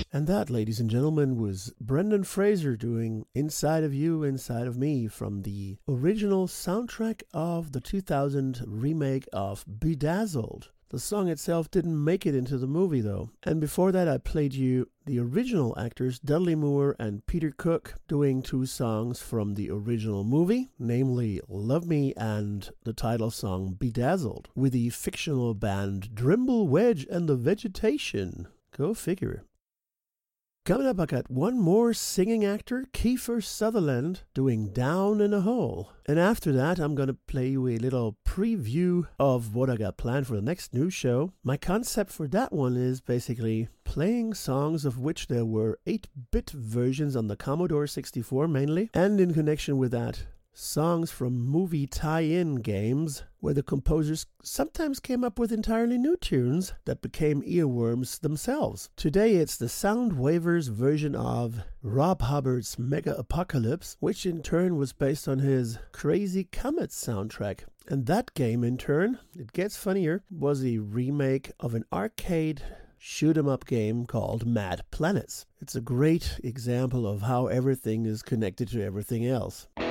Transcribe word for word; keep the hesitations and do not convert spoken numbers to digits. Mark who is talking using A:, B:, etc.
A: And that, ladies and gentlemen, was Brendan Fraser doing Inside of You, Inside of Me from the original soundtrack of the two thousand remake of Bedazzled. The song itself didn't make it into the movie though. And before that I played you the original actors Dudley Moore and Peter Cook doing two songs from the original movie, namely Love Me and the title song Bedazzled, with the fictional band Drimble Wedge and the Vegetation. Go figure. Coming up, I got one more singing actor, Kiefer Sutherland, doing Down in a Hole. And after that, I'm going to play you a little preview of what I got planned for the next new show. My concept for that one is basically playing songs of which there were eight-bit versions on the Commodore sixty-four mainly, and in connection with that, songs from movie tie-in games where the composers sometimes came up with entirely new tunes that became earworms themselves. Today it's the Soundwavers version of Rob Hubbard's Mega Apocalypse, which in turn was based on his Crazy Comet soundtrack. And that game in turn, it gets funnier, was a remake of an arcade shoot-'em-up game called Mad Planets. It's a great example of how everything is connected to everything else.